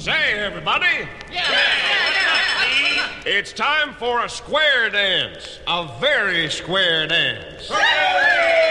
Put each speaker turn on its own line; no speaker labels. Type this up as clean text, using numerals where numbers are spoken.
Say, everybody. It's time for a square dance. A very square dance.
Hooray!